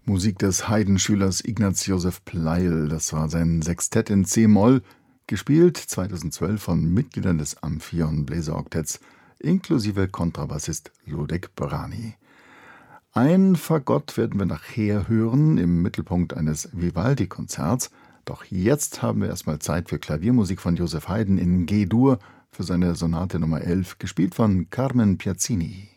Musik des Haydn-Schülers Ignaz Joseph Pleyel. Das war sein Sextett in C-Moll, gespielt 2012 von Mitgliedern des Amphion Bläseroktetts, inklusive Kontrabassist Lodek Brani. Ein Fagott werden wir nachher hören, im Mittelpunkt eines Vivaldi-Konzerts. Doch jetzt haben wir erstmal Zeit für Klaviermusik von Joseph Haydn in G-Dur für seine Sonate Nummer 11, gespielt von Carmen Piazzini.